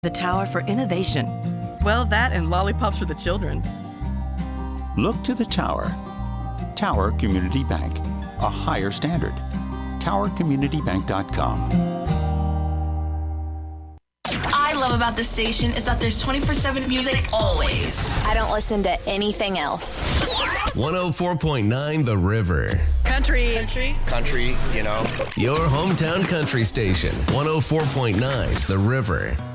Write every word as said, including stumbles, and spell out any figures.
The Tower for innovation. Well, that and lollipops for the children. Look to the Tower. Tower Community Bank. A higher standard. tower community bank dot com. I love about this station is that there's twenty-four seven music always. I don't listen to anything else. one oh four point nine The River. Country. Country. Country, you know. Your hometown country station. one oh four point nine The River.